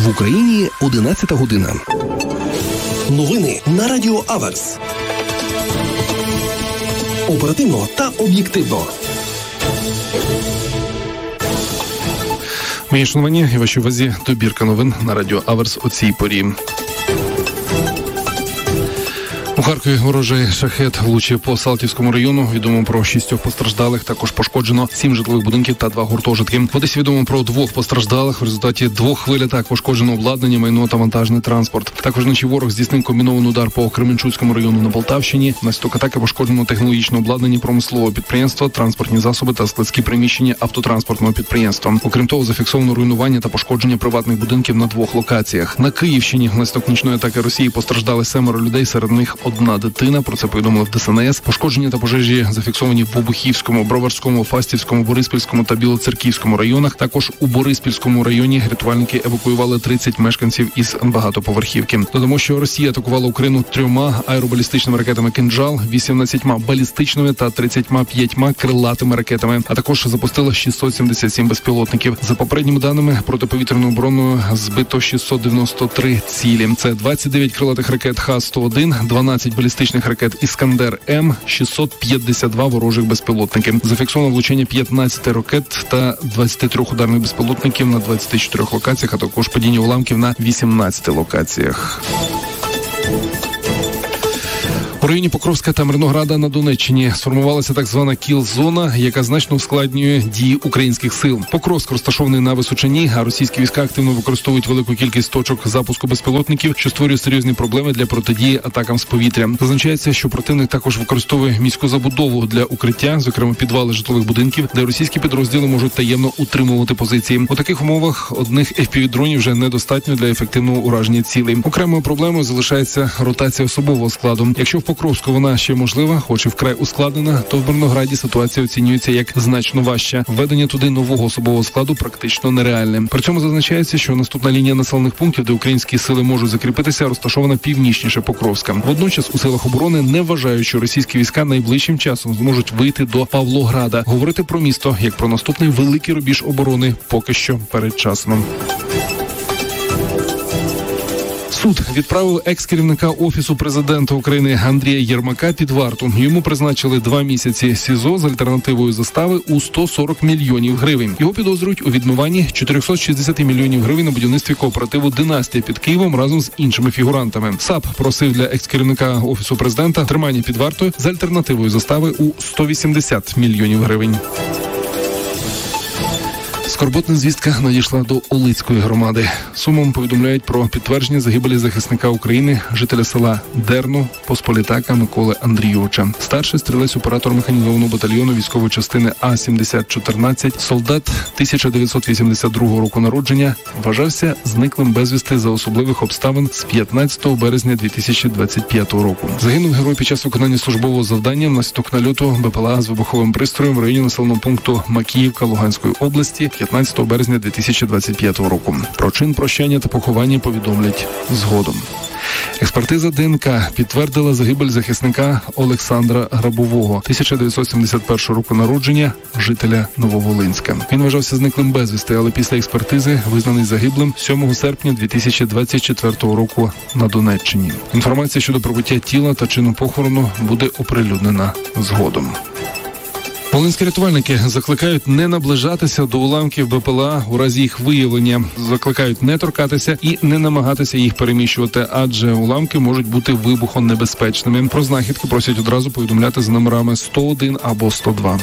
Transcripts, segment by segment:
В Україні 11 година. Новини на Радіо Аверс. Оперативно та об'єктивно. Мої шановані і вашій увазі добірка новин на Радіо Аверс о цій порі. У Харкові ворожий шахет влучив по Салтівському району. Відомо про 6 постраждалих. Також пошкоджено 7 житлових будинків та 2 гуртожитки. В Одесі відомо про 2 постраждалих. В результаті 2 хвиль атак пошкоджено обладнання, майно та вантажний транспорт. Також вночі ворог здійснив комбінований удар по Кременчуцькому району на Полтавщині. Внаслідок атаки пошкоджено технологічне обладнання промислового підприємства, транспортні засоби та складські приміщення автотранспортного підприємства. Окрім того, зафіксовано руйнування та пошкодження приватних будинків на 2 локаціях. На Київщині внаслідок нічної атаки Росії постраждали 7 людей, серед них 1 дитина. Про це повідомили в ДСНС. Пошкодження та пожежі зафіксовані в Обухівському, Броварському, Фастівському, Бориспільському та Білоцерківському районах. Також у Бориспільському районі рятувальники евакуювали 30 мешканців із багатоповерхівки. Додамо, що Росія атакувала Україну 3 аеробалістичними ракетами «Кинджал», 18 балістичними та 35 крилатими ракетами, а також запустила 677 безпілотників. За попередніми даними, протиповітряною обороною збито 693 цілі. Це 29 крилатих ракет Х-101, 12 балістичних ракет «Іскандер-М», 652 ворожих безпілотників. Зафіксовано влучення 15 ракет та 23 ударних безпілотників на 24 локаціях, а також падіння уламків на 18 локаціях. У районі Покровська та Мирнограда на Донеччині сформувалася так звана кіл-зона, яка значно ускладнює дії українських сил. Покровськ розташований на височині, а російські війська активно використовують велику кількість точок запуску безпілотників, що створює серйозні проблеми для протидії атакам з повітря. Зазначається, що противник також використовує міську забудову для укриття, зокрема підвали житлових будинків, де російські підрозділи можуть таємно утримувати позиції. У таких умовах одних FPV-дронів вже недостатньо для ефективного ураження цілей. Окремою проблемою залишається ротація особового складу. Якщо в Покровську вона ще можлива, хоч і вкрай ускладнена, то в Мирнограді ситуація оцінюється як значно важча. Введення туди нового особового складу практично нереальне. При цьому зазначається, що наступна лінія населених пунктів, де українські сили можуть закріпитися, розташована північніше Покровська. Водночас у силах оборони не вважають, що російські війська найближчим часом зможуть вийти до Павлограда. Говорити про місто як про наступний великий рубіж оборони поки що передчасно. Суд відправив екс-керівника Офісу президента України Андрія Єрмака під варту. Йому призначили 2 місяці СІЗО з альтернативою застави у 140 мільйонів гривень. Його підозрюють у відмиванні 460 мільйонів гривень на будівництві кооперативу «Династія» під Києвом разом з іншими фігурантами. САП просив для екс-керівника Офісу президента тримання під вартою з альтернативою застави у 180 мільйонів гривень. Скорботна звістка надійшла до Олицької громади. Сумом повідомляють про підтвердження загибелі захисника України, жителя села Дерно, Посполітака Миколи Андрійовича. Старший стрілець-оператор механізованого батальйону військової частини А-7014, солдат 1982 року народження, вважався зниклим безвісти за особливих обставин з 15 березня 2025 року. Загинув герой під час виконання службового завдання внаслідок нальоту БПЛА з вибуховим пристроєм в районі населеного пункту Макіївка Луганської області 15 березня 2025 року. Про чин прощання та поховання повідомлять згодом. Експертиза ДНК підтвердила загибель захисника Олександра Грабового, 1971 року народження, жителя Нововолинська. Він вважався зниклим безвісти, але після експертизи визнаний загиблим 7 серпня 2024 року на Донеччині. Інформація щодо прибуття тіла та чину похорону буде оприлюднена згодом. Волинські рятувальники закликають не наближатися до уламків БПЛА у разі їх виявлення. Закликають не торкатися і не намагатися їх переміщувати, адже уламки можуть бути вибухонебезпечними. Про знахідки просять одразу повідомляти за номерами 101 або 102.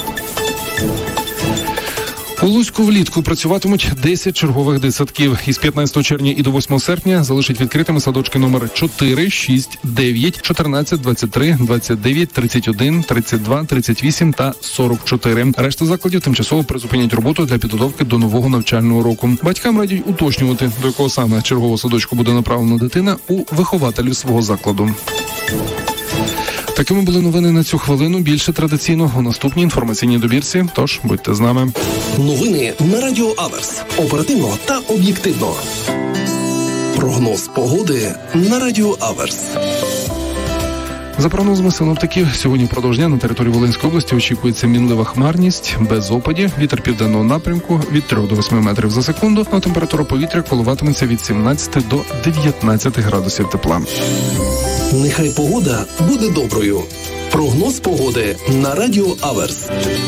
У Луцьку влітку працюватимуть 10 чергових дитсадків. Із 15 червня і до 8 серпня залишать відкритими садочки номер 4, 6, 9, 14, 23, 29, 31, 32, 38 та 44. Решта закладів тимчасово призупинять роботу для підготовки до нового навчального року. Батькам радять уточнювати, до якого саме чергового садочку буде направлена дитина у вихователів свого закладу. Такими були новини на цю хвилину. Більше традиційно у наступній інформаційній добірці. Тож, будьте з нами. Новини на Радіо Аверс. Оперативно та об'єктивно. Прогноз погоди на Радіо Аверс. За прогнозами синоптиків, сьогодні впродовж дня на території Волинської області очікується мінлива хмарність, без опадів, вітер південного напрямку від 3 до 8 метрів за секунду, а температура повітря коливатиметься від 17 до 19 градусів тепла. Нехай погода буде доброю. Прогноз погоди на Радіо Аверс.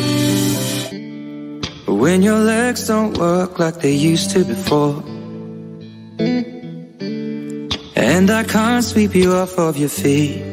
When your legs don't work like they used to before, and I can't sweep you off of your feet,